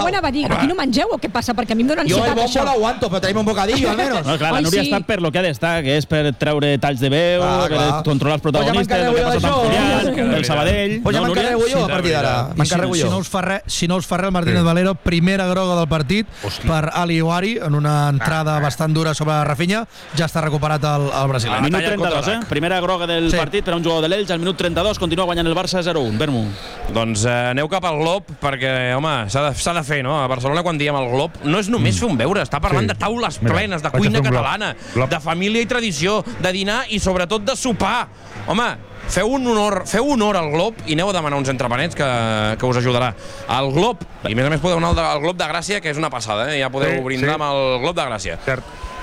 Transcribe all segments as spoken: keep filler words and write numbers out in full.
ho anava a dir, aquí no mengeu o què passa? Perquè a mi em dóna Jo ansietat, el bombo això. l'aguanto, però tenim un bocadillo, almenys. No, clar, la Núria està per lo que ha d'estar, que és per treure talls de veu, Ah, per clar. controlar els protagonistes, el que ha passat amb Julián, el Sabadell... Pues ja No, Núria? m'encarrego jo a partir d'ara. M'encarrego Si no jo. us fa res, si no us fa res, el Martínez Valero, primera groga del partit per Ali Iwari, en una entrada bastant dura sobre Rafinha, ja està recuperat el, el brasiler. Minut trenta-dos, eh? Primera groga del Sí. partit per a un jugador de l'Elx. Al minut trenta-dos continua guanyant el Barça zero un. Vermu. Doncs eh, aneu cap al Glob, perquè, home, s'ha de, s'ha de fer, no? A Barcelona, quan diem el Glob, no és només fer un beure, està parlant Sí. de taules Mira, plenes, de vaig a cuina fer un glob. catalana, Glob. de família i tradició, de dinar i sobretot de sopar. Home, feu un honor, feu honor al Glob i aneu a demanar uns entrepenets que, que us ajudarà. El Glob, i a més a més podeu anar al, de, al Glob de Gràcia, que és una passada, eh? Ja podeu Sí, brindar sí. amb el Glob de Gràcia. Cert.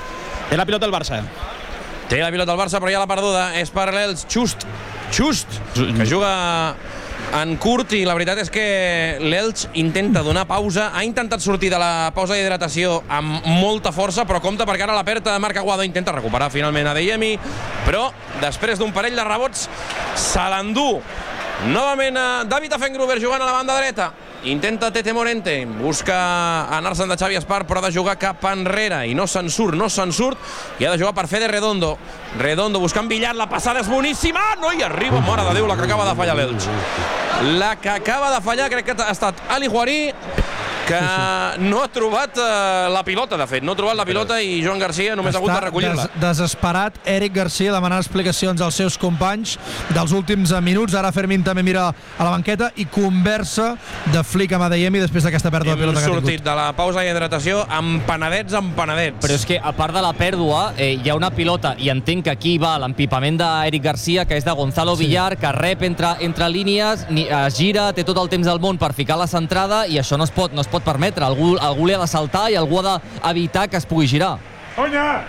Té la pilota el Barça. Té la pilota el Barça, però ja l'ha perduda. És per l'Elx. Just, Just, que juga en curt, i la veritat és que l'Elx intenta donar pausa. Ha intentat sortir de la pausa d'hidratació amb molta força, però compte perquè ara la perd Marc Aguado. Intenta recuperar finalment Adeyemi, però després d'un parell de rebots se l'endú novament a David Afengruber jugant a la banda dreta. Intenta Tete Morente, busca anar-se'n de Xavi Espart, però ha de jugar cap enrere i no se'n surt, no se'n surt, i ha de jugar per Fede Redondo. Redondo buscant Villar, la passada és boníssima, no hi arriba, mare de Déu, la que acaba de fallar l'Elx. La que acaba de fallar crec que ha estat Ali Juarí, que no ha trobat eh, la pilota, de fet, no ha trobat la pilota, i Joan Garcia només ha hagut de recollir-la. des, desesperat Eric Garcia demanant explicacions als seus companys dels últims minuts. Ara Fermín també mira a la banqueta i conversa de flic amb Adeyemi després d'aquesta pèrdua de Hem pilota que ha tingut. sortit de la pausa d'hidratació empanadets, empanadets. Però és que, a part de la pèrdua, eh, hi ha una pilota, i entenc que aquí va l'empipament d'Eric Garcia, que és de Gonzalo Villar, que rep entre, entre línies, ni, es gira, té tot el temps del món per ficar la centrada, i això no es pot, no es pot permetre. Algú, algú li ha de saltar i algú ha d'evitar que es pugui girar. Onya!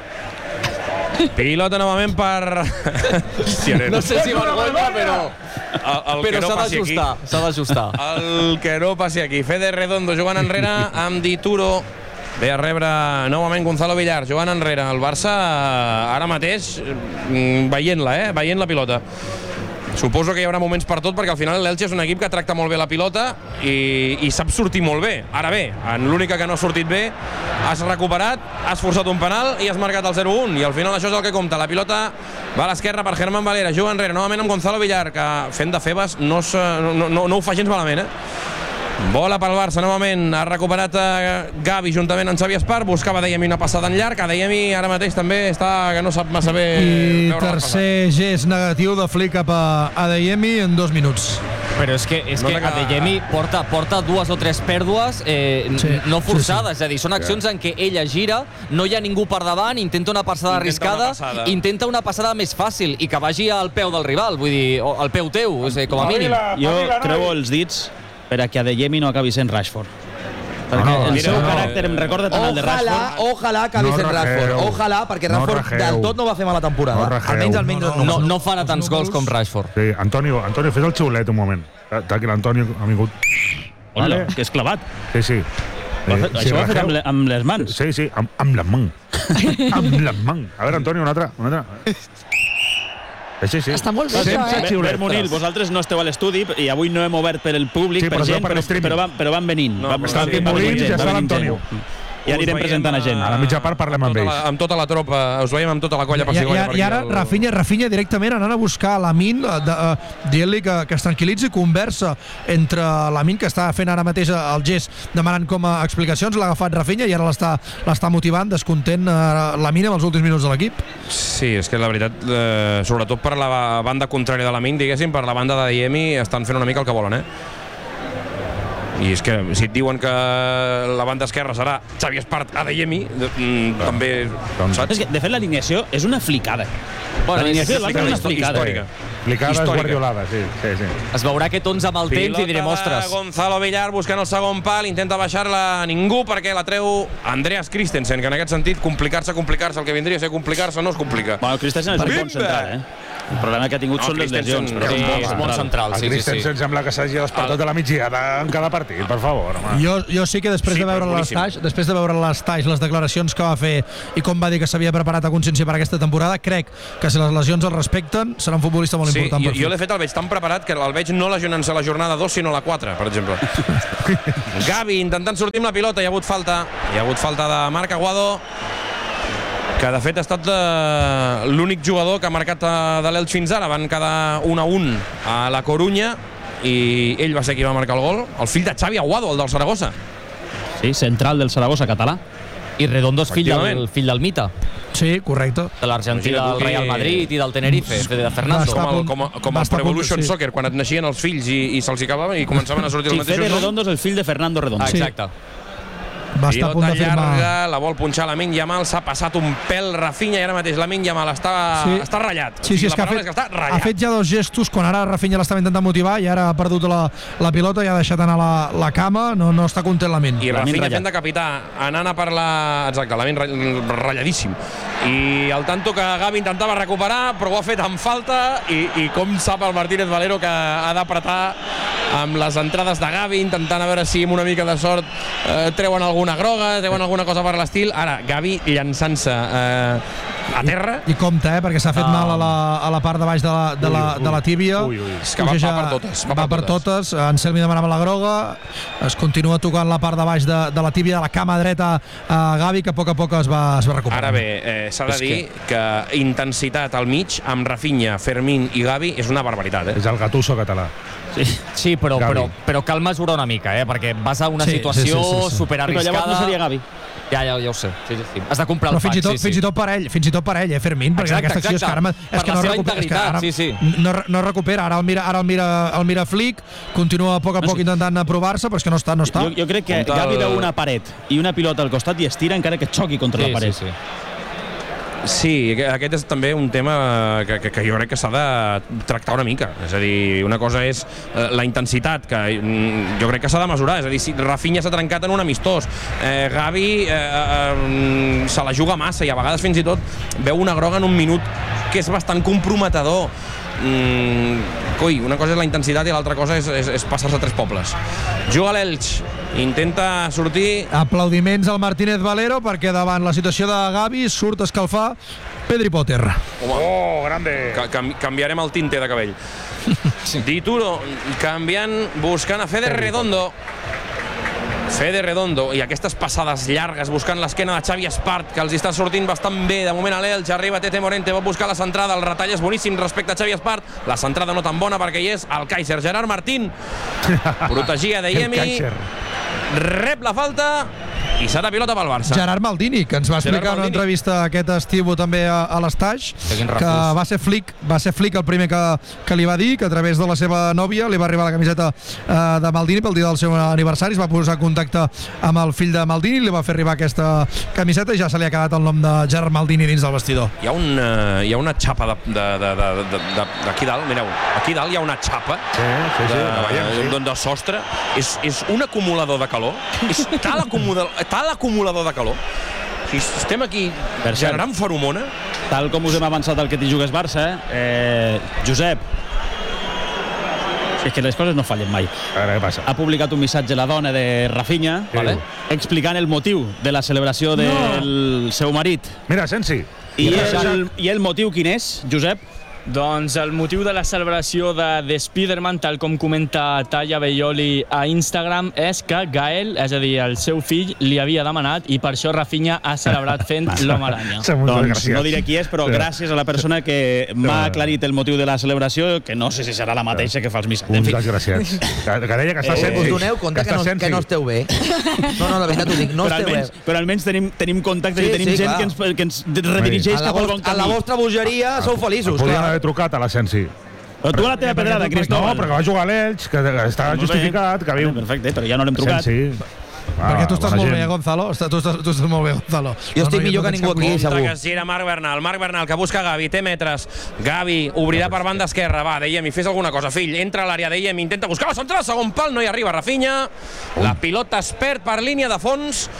Pilota novament per... No sé si vergonya, però... El, el Però que no s'ha passi aquí. d'ajustar, s'ha d'ajustar. El que no passi aquí. Fede Redondo jugant enrere amb Dituro. Ve a rebre novament Gonzalo Villar jugant enrere. El Barça ara mateix mm, veient-la, eh? Veient la pilota. Suposo que hi haurà moments per tot, perquè al final l'Elche és un equip que tracta molt bé la pilota i, i sap sortir molt bé. Ara bé, en l'única que no ha sortit bé, has recuperat, has forçat un penal i has marcat el zero un, i al final això és el que compta. La pilota va a l'esquerra per Germán Valera, juga enrere novament amb Gonzalo Villar, que fent de Febas no, no, no, no ho fa gens malament, eh? Bola pel Barça novament, ha recuperat Gavi juntament amb Xavi Espart, buscava Adeyemi una passada en llarg. Adeyemi ara mateix també està que no sap massa bé. I tercer gest negatiu de flic cap a Adeyemi en dos minuts. Però és que, és que Adeyemi porta, porta dues o tres pèrdues eh, Sí, no forçades, sí, sí. és a dir, són accions en què ella gira, no hi ha ningú per davant, intenta una passada Intenta arriscada, una passada. intenta una passada més fàcil i que vagi al peu del rival, vull dir, o al peu teu, és a dir, com a mínim. Jo creuo els dits per a que Adeyemi no acabi sent Rashford. Perquè No, no, el mira, seu no. caràcter em recorda tant el de Ojalà, Rashford. ojalà acabi No sent Rashford. rajeu. Ojalà, perquè No Rashford rajeu. del tot no va fer mala temporada. No rajeu. Almenys al menys No, No, no farà tants gols com Rashford. Sí, Antonio, Antonio, fes el xiulet un moment. Tranquil, Antonio, ha vingut. Hola, Vale. que és clavat. Sí, sí. Va Eh, fer- si Això ho ha fet rajeu- amb, le- amb les mans. Sí, sí, amb, amb les mans. amb les mans. A veure, Antonio, una altra. Una altra. Sí, sí. Està molt bé, això, Bé, eh? Bert Monil, vosaltres no esteu a l'estudi i avui no hem obert per el públic, Sí, per però gent, per però, streaming. però, van, però van venint. No, Va- però va- està va Molins venint i gent, està va venint l'Antonio. gent. I anirem presentant a gent. A la mitja part parlem amb tota ells. la, amb tota la tropa, us veiem amb tota la colla I, i, pessigolles per i aquí ara al- Rafinha, Rafinha directament anant a buscar Lamine, eh, de, uh, dient-li que, que es tranquil·litzi, conversa entre Lamine, que està fent ara mateix el gest demanant com a explicacions, l'ha agafat Rafinha i ara l'està l'està motivant, descontent uh, Lamine amb els últims minuts de l'equip. Sí, és que la veritat, eh, sobretot per la banda contrària de la Min, diguéssim, per la banda de Adeyemi, estan fent una mica el que volen, eh? I és que si et diuen que la banda esquerra serà Xavi Espart, Adeyemi, mm, també, Doncs- saps? És que, de fet, l'alineació és una flicada. Bueno, L'alineació és del Barça és una flicada. històrica. Clicades Històrica. guardiolades, sí, sí, sí. Es veurà aquest onze amb el temps i direm, Pilota de ostres, Gonzalo Villar buscant el segon pal, intenta baixar-la a ningú perquè la treu Andreas Christensen, que en aquest sentit complicar-se, complicar-se, el que vindria a ser complicar-se no es complica. Bueno, el Christensen és un bon Bimba! central, eh? El problema que ha tingut No, són les Christensen lesions. Però és sí, molt és molt central. central, El sí, sí, sí. Christensen sembla que s'hagi despertat de la migdiada en cada partit, per favor. Home. Jo, jo sí que després Sí, de veure però les boníssim. Taix, després de veure les Taix, les declaracions que va fer i com va dir que s'havia preparat a consciència per aquesta temporada, crec que si les lesions el respecten, serà un futbolista molt Sí, important jo, per jo fi. l'he fet, el veig tan preparat que el veig no lesionant-se a la jornada dos, sinó a la quatre, per exemple. Gavi intentant sortir amb la pilota, hi ha hagut falta. Hi ha hagut falta de Marc Aguado, que de fet ha estat eh, l'únic jugador que ha marcat eh, de l'Elx fins ara. Van quedar un a un a la Corunya i ell va ser qui va marcar el gol. El fill de Xavi Aguado, el del Saragossa. Sí, central del Saragossa, català. I Redondo és fill del, Efectivament. fill del Mita, Sí, correcte. de l'Argentí Imagina't del tu que- Real Madrid i del Tenerife, de Fernando. Va Com el, punt- com, a- com va el estar a Pro punt, Evolution sí. Soccer, quan et naixien els fills i, i se'ls acabava i començaven a sortir Sí, els Fede mateixos noms. Redondo és el fill de Fernando Redondo. Ah, Sí. exacte. Va estar a punt Pilota de firmar... llarga, la vol punxar Lamine Yamal, s'ha passat un pèl Rafinha i ara mateix Lamine Yamal està, Sí. està ratllat. Sí, sí, és la que ha paraula fet, és que està ha ratllat. fet ja dos gestos quan ara Rafinha l'estava intentant motivar i ara ha perdut la, la pilota i ha deixat anar la, la cama, no, no està content la ment. I Lamine Rafinha ratllat. fent de capità, anant a per la... Exacte, Lamine ra- ratlladíssim. I el tanto que Gavi intentava recuperar, però ho ha fet amb falta i, i com sap el Martínez Valero que ha d'apretar amb les entrades de Gavi, intentant a veure si amb una mica de sort eh, treuen alguna groga, treuen alguna cosa per l'estil. Ara, Gavi llançant-se eh, a terra. I compte, eh, perquè s'ha fet mal a la, a la part de baix de la, de la, Ui, ui. de la tíbia. Ui, ui. És que va- Puja- va per totes, va Va per per totes. Anselmi demanava la groga. Es continua tocant la part de baix de, de la tíbia, de la cama dreta a Gavi, que a poc a poc es va, es va recuperar. Ara bé, eh, s'ha de És dir que... que intensitat al mig amb Rafinha, Fermín i Gavi és una barbaritat, eh? És el Gattuso català. Sí. Sí, però, Gavi. però, però cal mesurar una mica, eh? Perquè vas a una Sí, situació sí, sí, sí, sí. superarriscada. Però llavors no seria Gavi. Ja, ja, ja ho sé. Sí, sí, sí. Has de comprar Però el fins i, pack, tot, sí, fins sí. i tot per ell, fins i tot per ell, eh, Fermín, perquè Exacte, aquesta acció és que ara, exacte. és Per que la no seva recupera, és que integritat, ara sí, sí. No, no recupera, ara el mira, ara el mira, el mira Flick, continua a poc a poc intentant aprovar-se, però és que no està, no està. Jo, jo crec que Compte Gavi el- veu una paret i una pilota al costat i estira encara que xoqui contra Sí, la paret. sí, sí. Sí, aquest és també un tema que, que, que jo crec que s'ha de tractar una mica. És a dir, una cosa és eh, la intensitat, que mm, jo crec que s'ha de mesurar. És a dir, si Rafinha s'ha trencat en un amistós, eh, Gavi eh, eh, se la juga massa i a vegades fins i tot veu una groga en un minut que és bastant comprometedor. Mm, coi, una cosa és la intensitat i l'altra cosa és, és, és passar-se a tres pobles. Juga l'Elx, intenta sortir. Aplaudiments al Martínez Valero perquè davant la situació de Gavi surt a escalfar Pedri Potter. Home, Oh, grande! Ca cam canviarem el tinte de cabell. Dituro canviant, buscant a Fede Redondo. Fede Redondo i aquestes passades llargues buscant l'esquena de Xavi Espart, que els està sortint bastant bé de moment a l'Elx. Arriba Tete Morente, pot buscar la centrada, el retall és boníssim respecte a Xavi Espart, la centrada no tan bona perquè hi és el Kaiser Gerard Martín, protegia de El Yemi, Kaiser. rep la falta i serà pilota pel Barça. Gerard Maldini, que ens va Gerard explicar en una Maldini. entrevista aquest estiu també a, a l'Estaix, quin que refús. va ser Flick, va ser Flick el primer que, que li va dir, que a través de la seva nòvia li va arribar la camiseta eh, de Maldini pel dia del seu aniversari, es va posar en contacte amb el fill de Maldini, li va fer arribar aquesta camiseta i ja se li ha quedat el nom de Gerard Maldini dins del vestidor. Hi ha, un, uh, hi ha una xapa de, de, de, de, de, de, d'aquí dalt, mireu, aquí dalt hi ha una xapa Sí, sí, sí, de, la veiem, sí. de, de sostre, és, és un acumulador de calor, és tal acumulador, tal acumulador de calor. Si estem aquí Per cert. generant feromona, Tal com us hem avançat al que t'hi jugues Barça, eh, Josep, és que les coses no fallen mai. A veure què passa. Ha publicat un missatge la dona de Rafinha, Què vale? diu? explicant el motiu de la celebració del seu marit. Mira, Sensi. I el, I el motiu quin és, Josep? Doncs el motiu de la celebració de The Spiderman, tal com comenta Talla Beioli a Instagram, és que Gael, és a dir, el seu fill, li havia demanat i per això Rafinha ha celebrat fent l'home aranya. Som uns Doncs desgraciats. no diré qui és, però Sí. gràcies a la persona que m'ha Sí. aclarit el motiu de la celebració, que no sé si serà la mateixa que fa els missatges. En Uns fi, desgraciats. Que, que deia que està Eh, Sensi. Us doneu compte que, està no, Sensi. que no esteu bé. No, no, de veritat t'ho dic, no però, esteu bé. almenys, però almenys tenim, tenim contacte Sí, i tenim sí, gent clar. que ens, que ens redirigeix A la, cap al bon vostra, a la camí. vostra bogeria sou feliços, Podien clar. haver trucat a la Sensi. Però tu a la teva pedrada, No, Cristóbal. perquè va jugar a l'Elx, que està Molt bé. justificat, que viu... Perfecte, però ja no l'hem trucat. Sensi. Perquè tu estàs bona molt gent. bé, Gonzalo. Està- Tu estàs, tu estàs molt bé, Gonzalo. Jo estic millor que tens ningú cap aquí, dubte. segur. que es gira Marc Bernal, Marc Bernal que busca Gavi, té metres, Gavi obrirà per banda esquerra, va, Deyemi, fes alguna cosa, fill, entra a l'àrea, Deyemi, intenta buscar la centrada, segon pal, no hi arriba Rafinha, la pilota es perd per línia de fons,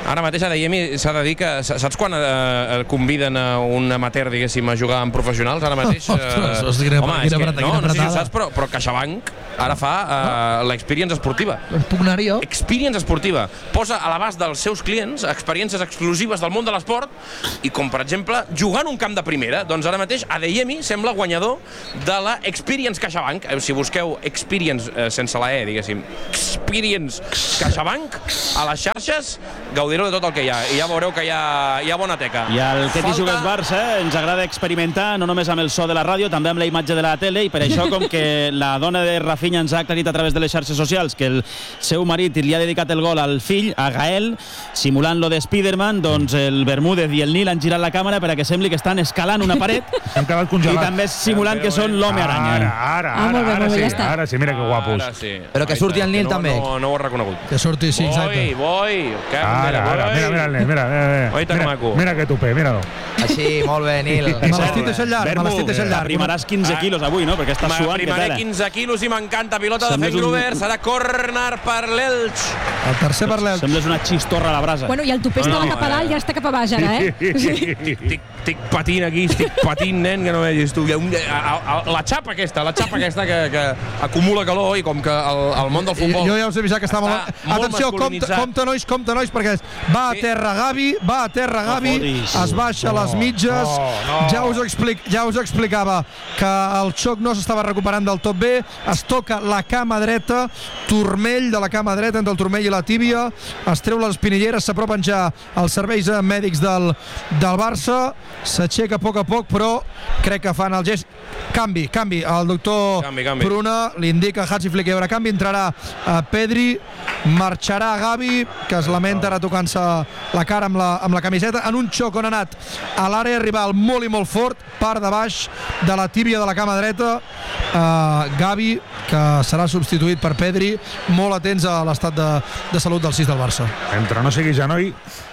Ara mateix a Adeyemi s'ha de dir que... Saps quan eh, conviden a un amateur, diguéssim, a jugar amb professionals? Ara mateix... Eh, Ostres, quina, home, quina, és que, quina, no, no sé si ho apretada. saps, però, però CaixaBank ara fa eh, l'experience esportiva. Puc anar-hi, jo? Experience esportiva. Posa a l'abast dels seus clients experiències exclusives del món de l'esport i com, per exemple, jugar en un camp de primera. Doncs ara mateix Adeyemi sembla guanyador de la Experience CaixaBank. Eh, si busqueu Experience eh, sense la E, diguéssim, Experience CaixaBank a les xarxes, gaudireu de tot el que hi ha. I ja veureu que hi ha, hi ha bona teca. I el que Falta... t'hi jugues Barça ens agrada experimentar no només amb el so de la ràdio, també amb la imatge de la tele, i per això, com que la dona de Rafinha ens ha aclarit a través de les xarxes socials que el seu marit li ha dedicat el gol al fill, a Gael, simulant lo de Spiderman, doncs el Bermúdez i el Nil han girat la càmera per a que sembli que estan escalant una paret Hem quedat i congelats. també simulant que són l'home aranya. Ara, ara, Ah, molt bé, ara, molt bé, sí, ja està. ara sí, mira que guapos. Ara sí. Però que surti el Nil no, també. No, no ho he reconegut. Que surti, sí, exacte. Voi, voi. Que Ara, ara, mira, mira, el nen, mira, mira, Oi, tan mira, maco. mira que tupé, mira-lo. Així, molt bé, Nil. Me l'estic deixant llarg, me Bermu, l'estic deixant llarg. primaràs quinze quilos avui, no? Perquè estàs suant, que Primaré tela. quinze quilos i m'encanta. Pilota de Sembles un- Fengrover. Serà córner per l'Elx. El tercer per l'Elx. Sembles una xistorra a la brasa. Bueno, i el tupé estava no, cap a dalt, eh. ja està cap a baix ara, eh? Estic, estic patint aquí, estic patint, nen, que no vegis tu. Un, a, a, la xapa aquesta, la xapa aquesta que, que acumula calor i com que el, el món del futbol... Jo ja us he avisat que està, està molt... molt Atenció, compte, masculinitzat. compte, nois, compte, nois, perquè va a Sí. terra Gavi, va a terra Gavi, fotis. es baixa a les mitges, no, no. ja us, explic, ja us explicava que el xoc no s'estava recuperant del tot bé, es toca la cama dreta, turmell de la cama dreta entre el turmell i la tíbia, es treu les espinilleres, s'apropen ja els serveis mèdics del, del Barça, s'aixeca a poc a poc, però crec que fan el gest. Canvi, canvi, el doctor Canvi, canvi. Pruna li indica a Hatzi Flick que hi haurà canvi, entrarà a Pedri, marxarà Gavi, que es lamenta ara tocant-se la cara amb la, amb la camiseta, en un xoc on ha anat a l'àrea rival molt i molt fort, part de baix de la tíbia de la cama dreta, uh, Gavi, que serà substituït per Pedri, molt atents a l'estat de, de salut del sis del Barça. Entre no sigui genoll,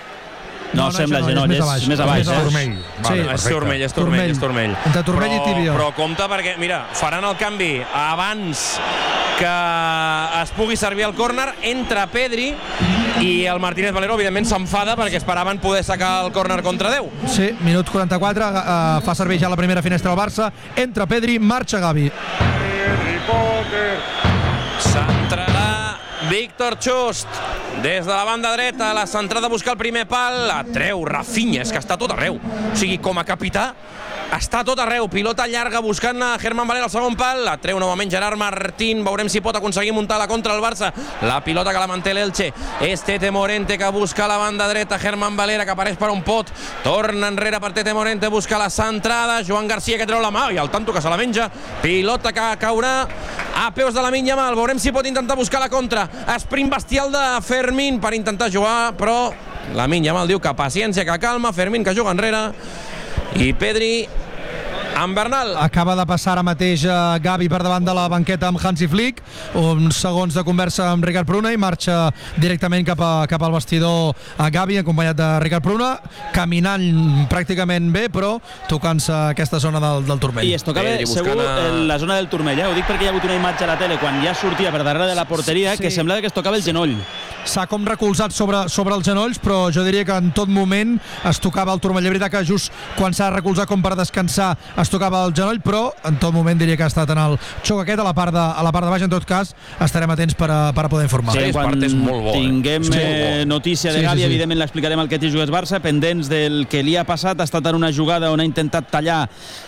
No, no, sembla genoll, genoll, és més és abaix. més abaix. És més eh? turmell. Sí. Vale, És perfecte. turmell, és turmell, és turmell. Entre turmell i tíbia. Però compte perquè, mira, faran el canvi abans que es pugui servir el córner, entra Pedri i el Martínez Valero, evidentment, s'enfada perquè esperaven poder sacar el córner contra deu. Sí, minut quaranta-quatre, uh, fa servir ja la primera finestra del Barça, entra Pedri, marxa Gavi. Centrarà Víctor Chust des de la banda dreta, la centrada a buscar el primer pal, la treu Rafinha, és que està tot arreu. O sigui, com a capità, està tot arreu. Pilota llarga buscant a Germán Valera al segon pal, la treu novament Gerard Martín, veurem si pot aconseguir muntar la contra el Barça. La pilota que la manté l'Elche és Tete Morente, que busca la banda dreta, Germán Valera, que apareix per un pot, torna enrere per Tete Morente, busca la centrada, Joan García, que treu la mà, i el tanto que se la menja, pilota que caurà a peus de Lamine Yamal, veurem si pot intentar buscar la contra, sprint bestial de Fermín per intentar jugar, però Lamine Yamal diu que paciència, que calma, Fermín que juga enrere, i Pedri amb Bernal. Acaba de passar ara mateix a Gavi per davant de la banqueta amb Hansi Flick, uns segons de conversa amb Ricard Pruna i marxa directament cap, a, cap al vestidor a Gavi, acompanyat de Ricard Pruna, caminant pràcticament bé, però tocant-se aquesta zona del, del turmell. I es tocava Pedri segur buscant a- en la zona del turmell, eh? Ho dic perquè hi ha hagut una imatge a la tele quan ja sortia per darrere de la porteria Sí. que semblava que es tocava el genoll. S'ha com recolzat sobre, sobre els genolls, però jo diria que en tot moment es tocava el turmell. És veritat que just quan s'ha de recolzar com per descansar es tocava el genoll, però en tot moment diria que ha estat en el xoc aquest a la part de, a la part de baix. En tot cas, estarem atents per a, per a poder informar. Sí, quan part és molt bo, eh? tinguem És molt eh, bo. notícia de Sí, Gavi, sí, sí. evidentment l'explicarem al que t'hi jugues Barça, pendents del que li ha passat. Ha estat en una jugada on ha intentat tallar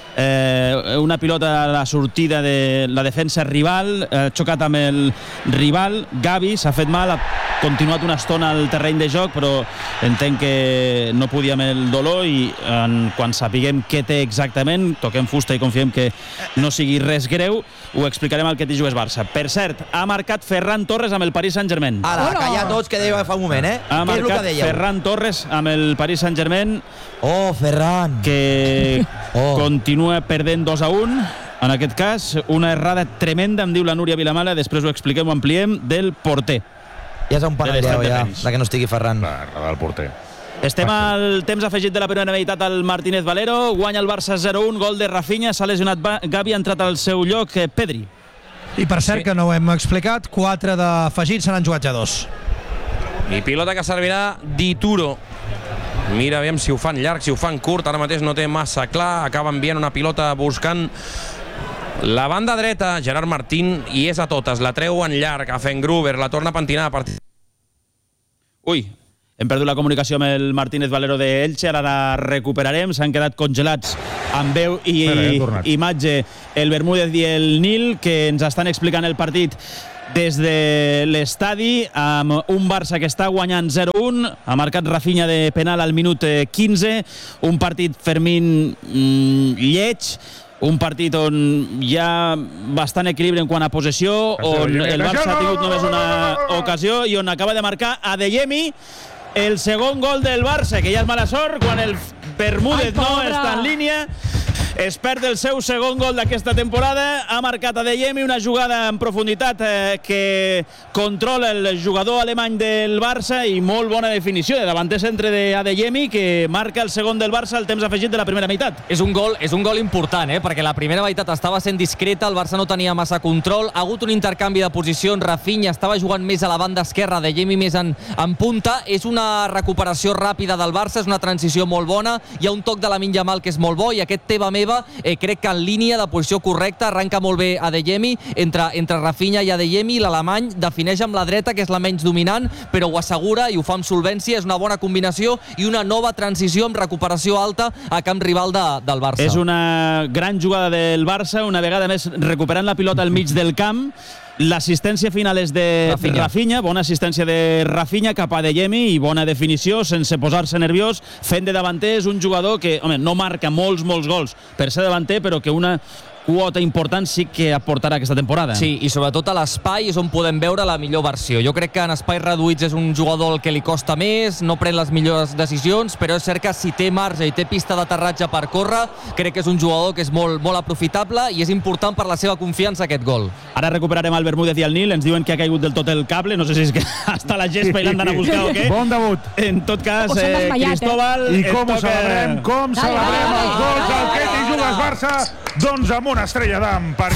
eh, una pilota a la sortida de la defensa rival, ha eh, xocat amb el rival, Gavi s'ha fet mal, ha continuat una estona al terreny de joc, però entenc que no podia amb el dolor i en, quan sapiguem què té exactament, toquem fusta i confiem que no sigui res greu, ho explicarem al que t'hi jugues Barça. Per cert, ha marcat Ferran Torres amb el Paris Saint-Germain. Ara, Hola. callar tots, que deia fa un moment, eh? Ha Què és el que marcat dèieu? Ferran Torres amb el Paris Saint-Germain, Oh, Ferran. que Oh. continua perdent dos a un. En aquest cas, una errada tremenda, em diu la Núria Vilamala, després ho expliquem, ho ampliem, del porter. Ja és un De l'estat panadero, de ja, tenis. de que no estigui Ferran. La errada del porter. Estem al temps afegit de la primera meitat al Martínez Valero, guanya el Barça zero un, gol de Rafinha, s'ha lesionat Ba- Gavi, ha entrat al seu lloc eh, Pedri. I per cert, Sí. que no ho hem explicat, quatre d'afegits se n'han jugat ja dos. I pilota que servirà d'Ituro. Mira, aviam si ho fan llarg, si ho fan curt, ara mateix no té massa clar, acaba enviant una pilota buscant la banda dreta, Gerard Martín, i és a totes, la treu en llarg, a Fengruber, la torna a pentinar a partir... Ui, hem perdut la comunicació amb el Martínez Valero de Elche, ara la recuperarem, s'han quedat congelats amb veu i Espera, imatge el Bermúdez i el Nil, que ens estan explicant el partit des de l'estadi, amb un Barça que està guanyant zero un, ha marcat Rafinha de penal al minut quinze, un partit Fermín mmm, lleig, un partit on hi ha bastant equilibri en quant a possessió, on el Barça ha tingut només una ocasió i on acaba de marcar Adeyemi el segon gol del Barça, que ja és mala sort quan el Bermúdez no està en línia. Es perd el seu segon gol d'aquesta temporada, ha marcat Adeyemi, una jugada en profunditat eh, que controla el jugador alemany del Barça i molt bona definició de davanter centre d'Adeyemi, que marca el segon del Barça al temps afegit de la primera meitat. És un gol, és un gol important, eh? Perquè la primera meitat estava sent discreta, el Barça no tenia massa control, ha hagut un intercanvi de posicions, Rafinha estava jugant més a la banda esquerra, Adeyemi més en, en punta, és una recuperació ràpida del Barça, és una transició molt bona, hi ha un toc de Lamine Yamal que és molt bo i aquest teva meva Eh, crec que en línia de posició correcta arranca molt bé Adeyemi, entre, entre Rafinha i Adeyemi, l'alemany defineix amb la dreta, que és la menys dominant, però ho assegura i ho fa amb solvència, és una bona combinació i una nova transició amb recuperació alta a camp rival de, del Barça. És una gran jugada del Barça, una vegada més recuperant la pilota al mig del camp. L'assistència final és de Rafinha. Rafinha, bona assistència de Rafinha cap a Adeyemi i bona definició, sense posar-se nerviós, fent de davanter. És un jugador que, home, no marca molts, molts gols per ser davanter, però que una quota important sí que aportarà aquesta temporada. Sí, i sobretot a l'espai és on podem veure la millor versió. Jo crec que en espais reduïts és un jugador que li costa més, no pren les millors decisions, però és cert que si té marge i té pista d'aterratge per córrer, crec que és un jugador que és molt, molt aprofitable i és important per la seva confiança aquest gol. Ara recuperarem el Bermúdez i el Nil, ens diuen que ha caigut del tot el cable, no sé si és que està la gespa i l'han d'anar a buscar o què. Bon debut. En tot cas, eh, Cristóbal... I com ho celebrem, com celebrem els gols del Ketty Jugues Barça, doncs amb una estrella d'am.